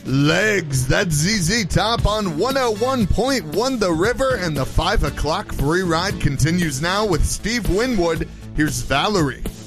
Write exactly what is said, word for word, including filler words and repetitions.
Legs, that's Z Z Top on one oh one point one The River, and the five o'clock free ride continues now with Steve Winwood. Here's Valerie.